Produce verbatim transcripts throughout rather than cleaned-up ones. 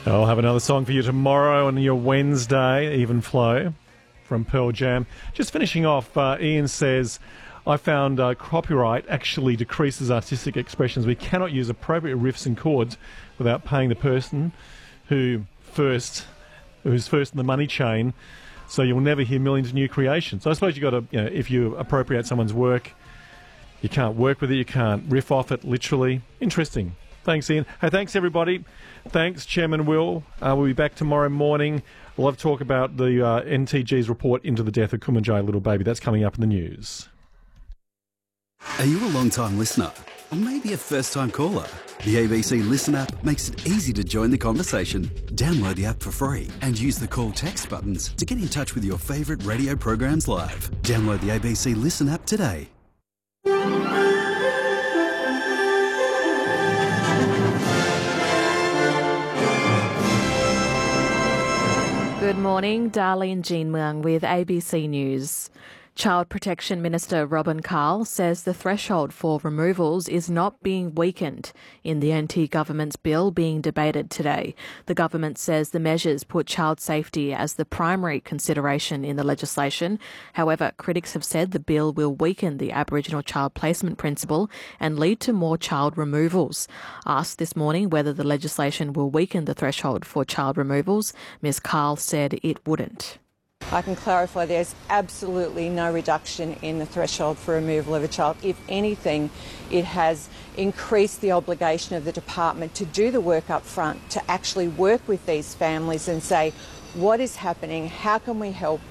I'll have another song for you tomorrow on your Wednesday, Even Flow from Pearl Jam. Just finishing off, uh, Ian says, I found uh, copyright actually decreases artistic expressions. We cannot use appropriate riffs and chords without paying the person who first, who's first in the money chain. So you'll never hear millions of new creations. So I suppose you've got to, you know, if you appropriate someone's work, you can't work with it, you can't riff off it, literally. Interesting. Thanks, Ian. Hey, thanks, everybody. Thanks, Chairman Will. Uh, we'll be back tomorrow morning. We'll have to talk about the uh, N T G's report into the death of Kumanjayi little baby. That's coming up in the news. Are you a long-time listener? Or maybe a first-time caller? The A B C Listen app makes it easy to join the conversation. Download the app for free and use the call text buttons to get in touch with your favourite radio programs live. Download the A B C Listen app today. Good morning, Darlene Jean Muang with A B C News. Child Protection Minister Robin Carl says the threshold for removals is not being weakened in the N T government's bill being debated today. The government says the measures put child safety as the primary consideration in the legislation. However, critics have said the bill will weaken the Aboriginal child placement principle and lead to more child removals. Asked this morning whether the legislation will weaken the threshold for child removals, Miz Carl said it wouldn't. I can clarify there's absolutely no reduction in the threshold for removal of a child. If anything, it has increased the obligation of the department to do the work up front, to actually work with these families and say, what is happening? How can we help?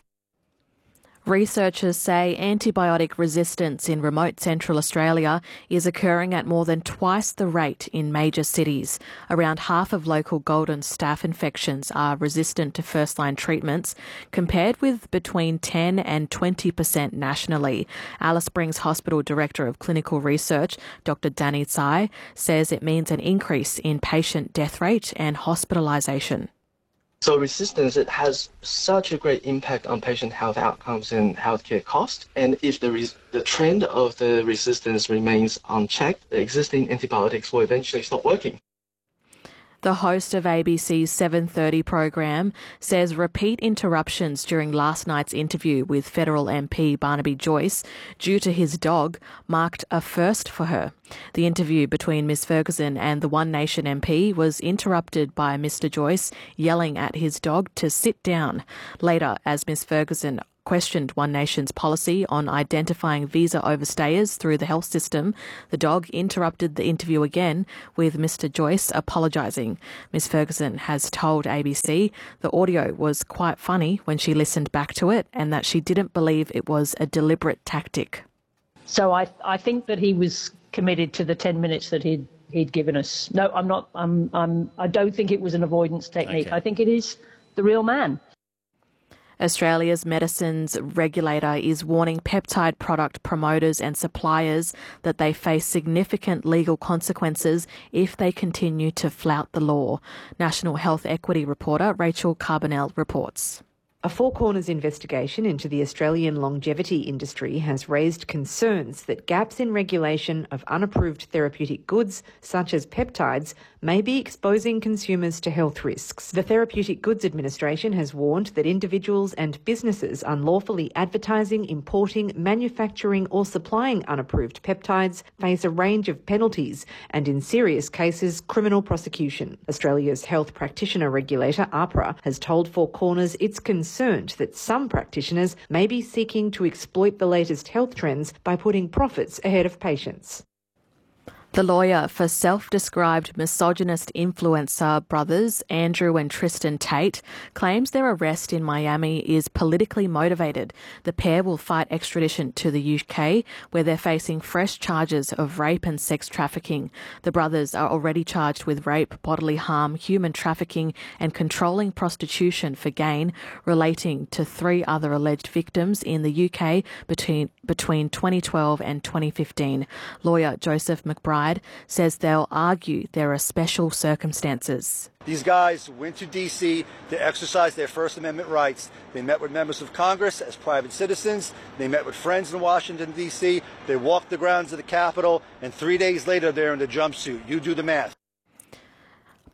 Researchers say antibiotic resistance in remote central Australia is occurring at more than twice the rate in major cities. Around half of local golden staph infections are resistant to first-line treatments, compared with between ten and twenty percent nationally. Alice Springs Hospital Director of Clinical Research, Doctor Danny Tsai, says it means an increase in patient death rate and hospitalisation. So resistance, it has such a great impact on patient health outcomes and healthcare costs. And if the, res- the trend of the resistance remains unchecked, the existing antibiotics will eventually stop working. The host of A B C's seven thirty program says repeat interruptions during last night's interview with federal M P Barnaby Joyce due to his dog marked a first for her. The interview between Miz Ferguson and the One Nation M P was interrupted by Mister Joyce yelling at his dog to sit down. Later, as Miz Ferguson questioned One Nation's policy on identifying visa overstayers through the health system, the dog interrupted the interview again, with Mister Joyce apologising. Miz Ferguson has told A B C the audio was quite funny when she listened back to it and that she didn't believe it was a deliberate tactic. So I, I think that he was committed to the ten minutes that he'd he'd given us. No, I'm not. I'm. I'm. I don't think it was an avoidance technique. Okay. I think it is the real man. Australia's medicines regulator is warning peptide product promoters and suppliers that they face significant legal consequences if they continue to flout the law. National Health Equity reporter Rachel Carbonell reports. A Four Corners investigation into the Australian longevity industry has raised concerns that gaps in regulation of unapproved therapeutic goods, such as peptides, may be exposing consumers to health risks. The Therapeutic Goods Administration has warned that individuals and businesses unlawfully advertising, importing, manufacturing or supplying unapproved peptides face a range of penalties and, in serious cases, criminal prosecution. Australia's health practitioner regulator, AHPRA, has told Four Corners it's concerned that some practitioners may be seeking to exploit the latest health trends by putting profits ahead of patients. The lawyer for self-described misogynist influencer brothers Andrew and Tristan Tate claims their arrest in Miami is politically motivated. The pair will fight extradition to the U K, where they're facing fresh charges of rape and sex trafficking. The brothers are already charged with rape, bodily harm, human trafficking and controlling prostitution for gain, relating to three other alleged victims in the U K between, between twenty twelve and twenty fifteen. Lawyer Joseph McBride says they'll argue there are special circumstances. These guys went to D C to exercise their First Amendment rights. They met with members of Congress as private citizens. They met with friends in Washington, D C They walked the grounds of the Capitol, and three days later they're in the jumpsuit. You do the math.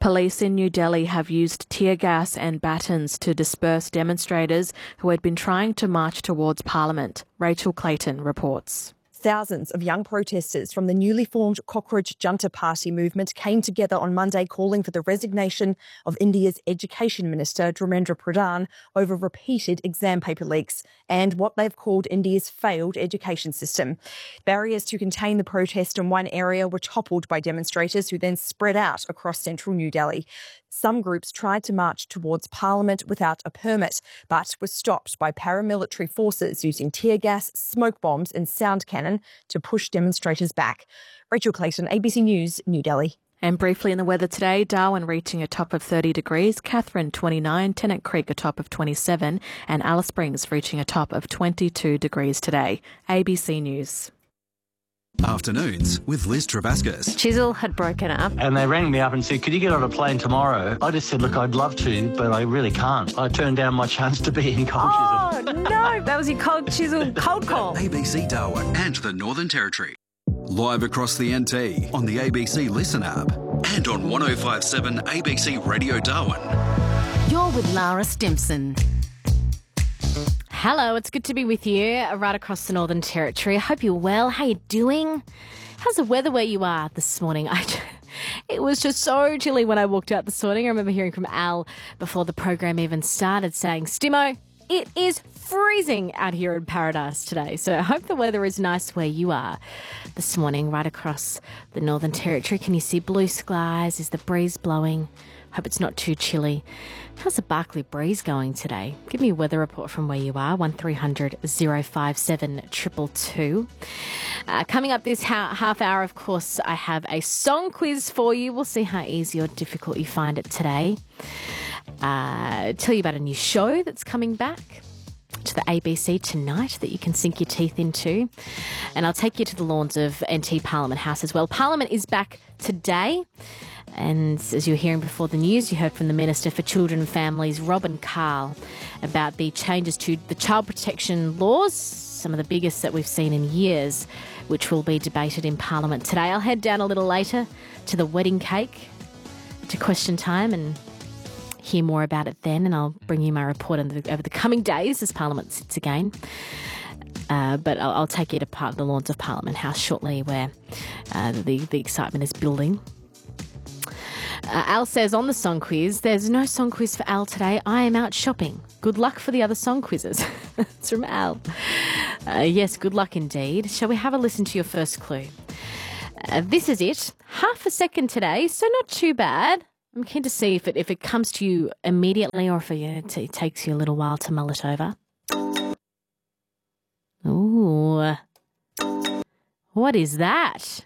Police in New Delhi have used tear gas and batons to disperse demonstrators who had been trying to march towards Parliament. Rachel Clayton reports. Thousands of young protesters from the newly formed Cockroach Junta Party movement came together on Monday calling for the resignation of India's Education Minister Dharmendra Pradhan over repeated exam paper leaks and what they've called India's failed education system. Barriers to contain the protest in one area were toppled by demonstrators who then spread out across central New Delhi. Some groups tried to march towards Parliament without a permit, but were stopped by paramilitary forces using tear gas, smoke bombs and sound cannon to push demonstrators back. Rachel Clayton, A B C News, New Delhi. And briefly in the weather today, Darwin reaching a top of thirty degrees, Katherine twenty-nine, Tennant Creek a top of twenty-seven and Alice Springs reaching a top of twenty-two degrees today. A B C News. Afternoons with Liz Travascus. Chisel had broken up. And they rang me up and said, could you get on a plane tomorrow? I just said, look, I'd love to, but I really can't. I turned down my chance to be in Cold oh, Chisel. Oh, no, that was your Cold Chisel cold call. A B C Darwin and the Northern Territory. Live across the N T on the A B C Listen app and on one oh five point seven A B C Radio Darwin. You're with Lara Stimson. Hello, it's good to be with you right across the Northern Territory. I hope you're well. How you doing? How's the weather where you are this morning? I, it was just so chilly when I walked out this morning. I remember hearing from Al before the program even started saying, Stimo, it is freezing out here in Paradise today. So I hope the weather is nice where you are this morning right across the Northern Territory. Can you see blue skies? Is the breeze blowing? Hope it's not too chilly. How's the Barkly breeze going today? Give me a weather report from where you are, one three hundred oh five seven two two two. Uh, coming up this ha- half hour, of course, I have a song quiz for you. We'll see how easy or difficult you find it today. Uh, tell you about a new show that's coming back to the A B C tonight that you can sink your teeth into. And I'll take you to the lawns of N T Parliament House as well. Parliament is back today. And as you were hearing before the news, you heard from the Minister for Children and Families, Robin Carl, about the changes to the child protection laws, some of the biggest that we've seen in years, which will be debated in Parliament today. I'll head down a little later to the wedding cake, to question time, and hear more about it then, and I'll bring you my report on the, over the coming days as Parliament sits again. Uh, but I'll, I'll take you to part, the lawns of Parliament House shortly, where uh, the, the excitement is building. Uh, Al says on the song quiz, there's no song quiz for Al today. I am out shopping. Good luck for the other song quizzes. It's from Al. Uh, yes, good luck indeed. Shall we have a listen to your first clue? Uh, this is it. Half a second today, so not too bad. I'm keen to see if it if it comes to you immediately or if it, it takes you a little while to mull it over. Ooh. What is that?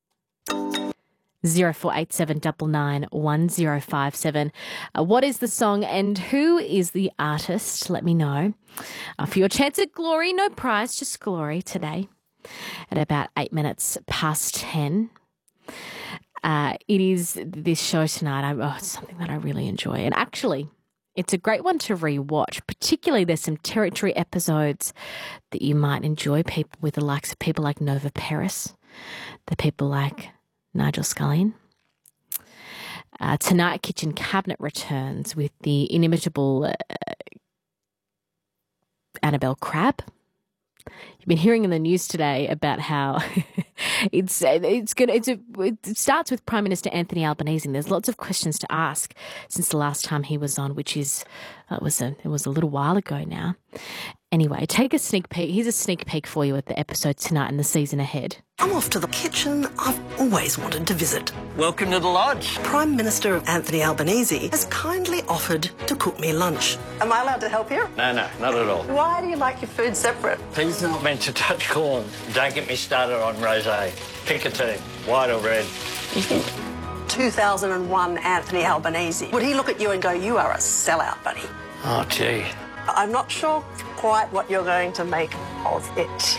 zero four eight seven nine nine one zero five seven. Uh, what is the song and who is the artist? Let me know. Uh, for your chance at glory, no prize, just glory today at about eight minutes past ten. Uh, it is this show tonight. I, oh, it's something that I really enjoy. And actually, it's a great one to rewatch. Particularly, there's some Territory episodes that you might enjoy, people with the likes of people like Nova Peris, the people like Nigel Scullion. Uh, tonight, Kitchen Cabinet returns with the inimitable uh, Annabelle Crabb. You've been hearing in the news today about how it's it's good. It's a, it starts with Prime Minister Anthony Albanese, and there's lots of questions to ask since the last time he was on, which is uh, it was a it was a little while ago now. Anyway, take a sneak peek. Here's a sneak peek for you at the episode tonight and the season ahead. I'm off to the kitchen I've always wanted to visit. Welcome to the lodge. Prime Minister Anthony Albanese has kindly offered to cook me lunch. Am I allowed to help you? No, no, not at all. Why do you like your food separate? Peas are not meant to touch corn. Don't get me started on rosé. Pick a team, white or red. two thousand one Anthony Albanese. Would he look at you and go, you are a sellout, buddy? Oh, gee. I'm not sure quite what you're going to make of it.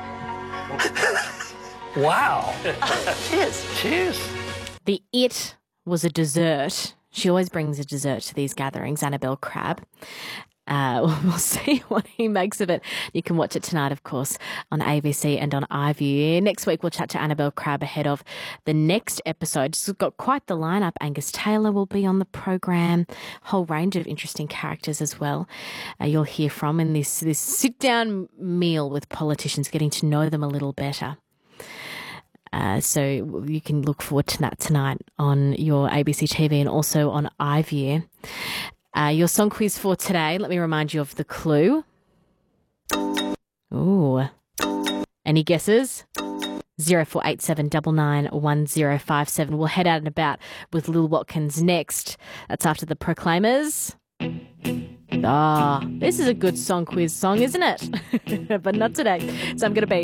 Wow. Cheers. Cheers. The it was a dessert. She always brings a dessert to these gatherings, Annabelle Crabb. Uh, we'll see what he makes of it. You can watch it tonight, of course, on A B C and on iView. Next week, we'll chat to Annabelle Crabb ahead of the next episode. She's got quite the lineup. Angus Taylor will be on the program. Whole range of interesting characters as well. Uh, you'll hear from in this this sit-down meal with politicians, getting to know them a little better. Uh, so you can look forward to that tonight on your A B C T V and also on iView. Uh, your song quiz for today, let me remind you of the clue. Ooh. Any guesses? zero four eight seven nine nine one zero five seven. We'll head out and about with Lil Watkins next. That's after the Proclaimers. Ah, this is a good song quiz song, isn't it? But not today. So I'm going to be